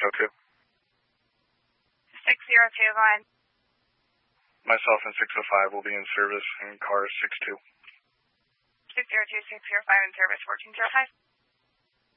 602. 602, go ahead. Myself and 605 will be in service in car 62. 602, 605 in service, 1405.